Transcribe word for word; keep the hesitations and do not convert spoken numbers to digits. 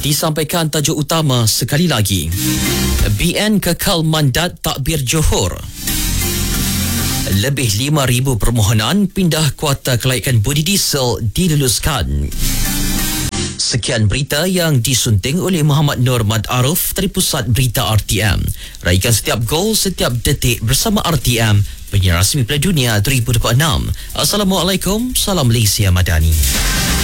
Disampaikan tajuk utama sekali lagi. B N kekal mandat takbir Johor. Lebih lima ribu permohonan pindah kuota kelaikan budi diesel diluluskan. Sekian berita yang disunting oleh Muhammad Nur Mad Aruf dari Pusat Berita R T M. Raikan setiap gol, setiap detik bersama R T M, penyiar rasmi Piala Dunia dua ribu dua puluh enam. Assalamualaikum, salam Malaysia Madani.